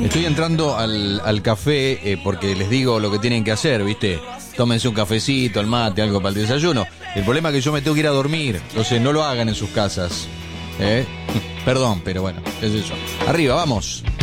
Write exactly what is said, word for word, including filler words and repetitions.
Estoy entrando al, al café eh, porque les digo lo que tienen que hacer, ¿viste? Tómense un cafecito, el mate, algo para el desayuno. El problema es que yo me tengo que ir a dormir, entonces no lo hagan en sus casas. ¿Eh? Perdón, pero bueno, es eso. Arriba, vamos.